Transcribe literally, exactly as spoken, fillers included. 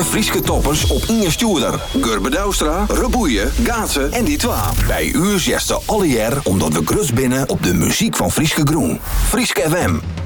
Frieske toppers op Inge Stoerder. Gurbe Douwstra, Reboeien, Gaatsen en die twa. Bij u zesde alle jaar omdat we grus binnen op de muziek van Frieske Groen. Frieske F M.